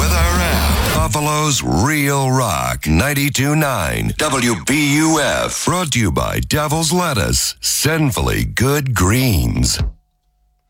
with our app. Buffalo's Real Rock 92.9 WBUF. Brought to you by Devil's Lettuce. Sinfully good greens.